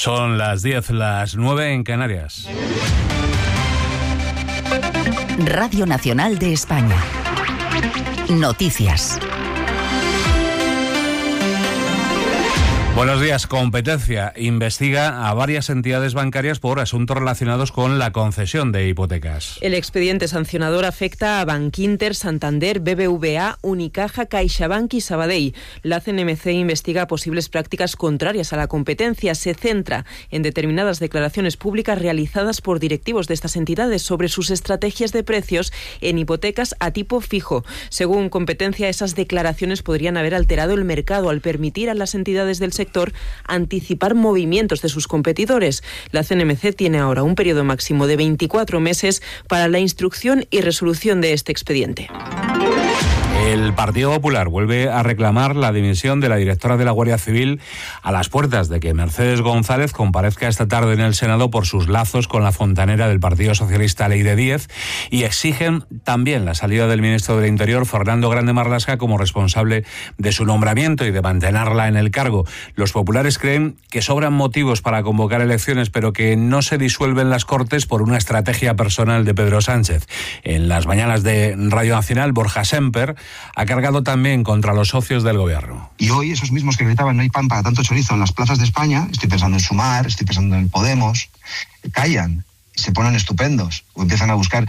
Son las 10, las 9 en Canarias. Radio Nacional de España. Noticias. Buenos días. Competencia investiga a varias entidades bancarias por asuntos relacionados con la concesión de hipotecas. El expediente sancionador afecta a Bankinter, Santander, BBVA, Unicaja, CaixaBank y Sabadell. La CNMC investiga posibles prácticas contrarias a la competencia. Se centra en determinadas declaraciones públicas realizadas por directivos de estas entidades sobre sus estrategias de precios en hipotecas a tipo fijo. Según competencia, esas declaraciones podrían haber alterado el mercado al permitir a las entidades del sector anticipar movimientos de sus competidores. La CNMC tiene ahora un periodo máximo de 24 meses para la instrucción y resolución de este expediente. El Partido Popular vuelve a reclamar la dimisión de la directora de la Guardia Civil a las puertas de que Mercedes González comparezca esta tarde en el Senado por sus lazos con la fontanera del Partido Socialista Leire Díez, y exigen también la salida del ministro del Interior, Fernando Grande Marlaska, como responsable de su nombramiento y de mantenerla en el cargo. Los populares creen que sobran motivos para convocar elecciones, pero que no se disuelven las Cortes por una estrategia personal de Pedro Sánchez. En las mañanas de Radio Nacional, Borja Semper ha cargado también contra los socios del gobierno. Y hoy esos mismos que gritaban no hay pan para tanto chorizo en las plazas de España, estoy pensando en Sumar, estoy pensando en Podemos, callan, se ponen estupendos o empiezan a buscar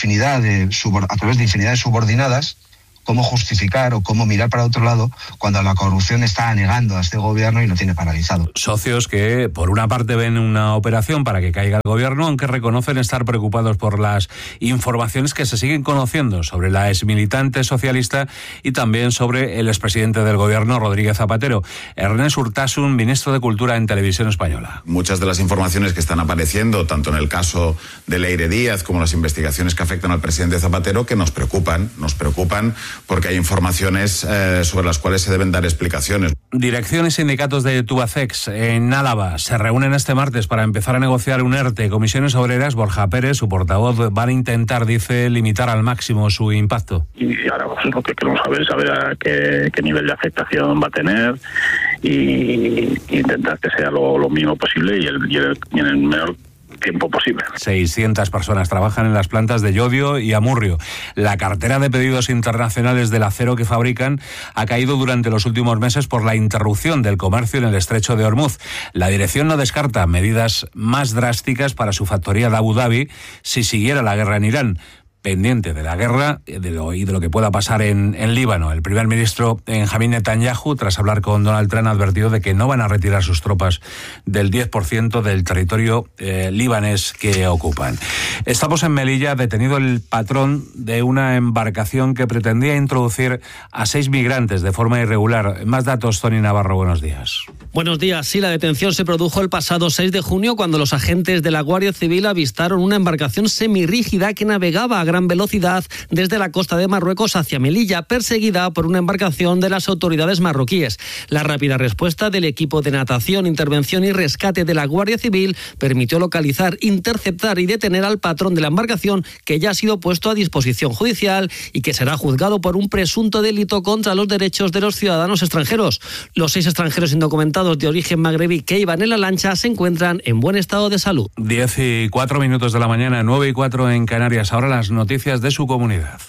a través de infinidad de subordinadas cómo justificar o cómo mirar para otro lado cuando la corrupción está anegando a este gobierno y lo tiene paralizado. Socios que, por una parte, ven una operación para que caiga el gobierno, aunque reconocen estar preocupados por las informaciones que se siguen conociendo sobre la exmilitante socialista y también sobre el expresidente del gobierno, Rodríguez Zapatero. Ernest Urtasun, ministro de Cultura en Televisión Española. Muchas de las informaciones que están apareciendo, tanto en el caso de Leire Díaz como las investigaciones que afectan al presidente Zapatero, que nos preocupan porque hay informaciones sobre las cuales se deben dar explicaciones. Dirección y sindicatos de Tubacex en Álava se reúnen este martes para empezar a negociar un ERTE. Comisiones Obreras, Borja Pérez, su portavoz, van a intentar, dice, limitar al máximo su impacto. Y ahora pues, lo que queremos saber a qué nivel de afectación va a tener y intentar que sea lo mínimo posible y en el menor tiempo posible. 600 personas trabajan en las plantas de Llodio y Amurrio. La cartera de pedidos internacionales del acero que fabrican ha caído durante los últimos meses por la interrupción del comercio en el estrecho de Hormuz. La dirección no descarta medidas más drásticas para su factoría de Abu Dhabi si siguiera la guerra en Irán. Pendiente de la guerra y de lo que pueda pasar en Líbano. El primer ministro Benjamin Netanyahu, tras hablar con Donald Trump, ha advertido de que no van a retirar sus tropas del 10% del territorio libanés que ocupan. Estamos en Melilla, detenido el patrón de una embarcación que pretendía introducir a 6 migrantes de forma irregular. Más datos, Tony Navarro, buenos días. Buenos días. Sí, la detención se produjo el pasado 6 de junio cuando los agentes de la Guardia Civil avistaron una embarcación semirrígida que navegaba a gran velocidad desde la costa de Marruecos hacia Melilla, perseguida por una embarcación de las autoridades marroquíes. La rápida respuesta del equipo de natación, intervención y rescate de la Guardia Civil permitió localizar, interceptar y detener al patrón de la embarcación, que ya ha sido puesto a disposición judicial y que será juzgado por un presunto delito contra los derechos de los ciudadanos extranjeros. Los 6 extranjeros indocumentados de origen magrebí que iban en la lancha se encuentran en buen estado de salud. 10:04 de la mañana, 9:04 en Canarias. Ahora las noticias de su comunidad.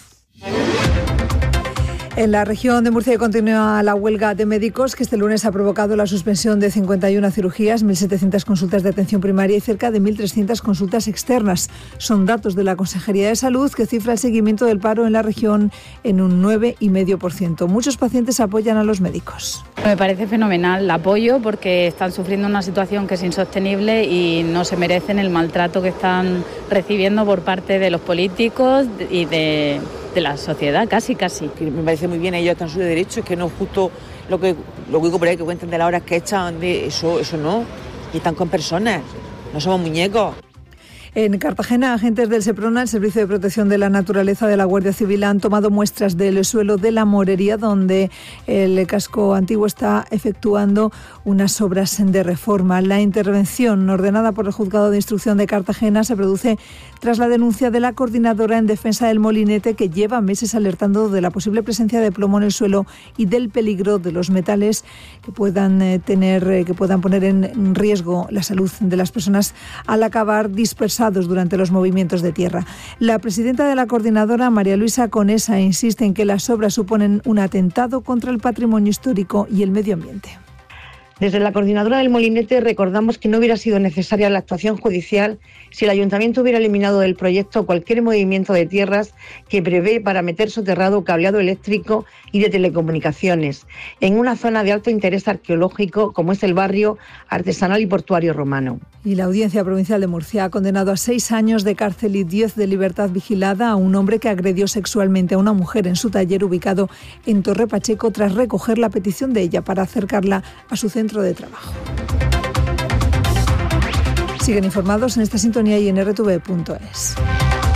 En la región de Murcia continúa la huelga de médicos que este lunes ha provocado la suspensión de 51 cirugías, 1.700 consultas de atención primaria y cerca de 1.300 consultas externas. Son datos de la Consejería de Salud que cifra el seguimiento del paro en la región en un 9,5%. Muchos pacientes apoyan a los médicos. Me parece fenomenal el apoyo porque están sufriendo una situación que es insostenible y no se merecen el maltrato que están recibiendo por parte de los políticos y de la sociedad, casi. Me parece muy bien, ellos están en su derecho, es que no es justo lo que digo por ahí, que cuentan de las horas que echan, de eso no, y están con personas, no somos muñecos. En Cartagena, agentes del Seprona, el Servicio de Protección de la Naturaleza de la Guardia Civil, han tomado muestras del suelo de la Morería, donde el casco antiguo está efectuando unas obras de reforma. La intervención, ordenada por el Juzgado de Instrucción de Cartagena, se produce tras la denuncia de la Coordinadora en Defensa del Molinete, que lleva meses alertando de la posible presencia de plomo en el suelo y del peligro de los metales que puedan poner en riesgo la salud de las personas al acabar dispersados durante los movimientos de tierra. La presidenta de la Coordinadora, María Luisa Conesa, insiste en que las obras suponen un atentado contra el patrimonio histórico y el medio ambiente. Desde la Coordinadora del Molinete recordamos que no hubiera sido necesaria la actuación judicial si el Ayuntamiento hubiera eliminado del proyecto cualquier movimiento de tierras que prevé para meter soterrado cableado eléctrico y de telecomunicaciones en una zona de alto interés arqueológico como es el barrio artesanal y portuario romano. Y la Audiencia Provincial de Murcia ha condenado a 6 años de cárcel y 10 de libertad vigilada a un hombre que agredió sexualmente a una mujer en su taller ubicado en Torre Pacheco tras recoger la petición de ella para acercarla a su centro de trabajo. Siguen informados en esta sintonía y en rtv.es.